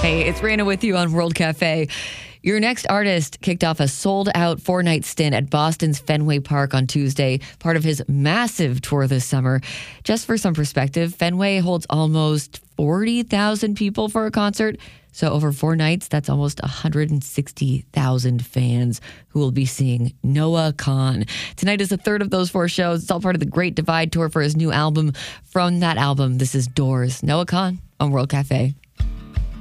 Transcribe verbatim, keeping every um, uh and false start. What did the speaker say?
Hey, it's Rana with you on World Cafe. Your next artist kicked off a sold-out four-night stint at Boston's Fenway Park on Tuesday, part of his massive tour this summer. Just for some perspective, Fenway holds almost forty thousand people for a concert. So over four nights, that's almost one hundred sixty thousand fans who will be seeing Noah Kahan. Tonight is the third of those four shows. It's all part of the Great Divide Tour for his new album. From that album, this is Doors. Noah Kahan on World Cafe.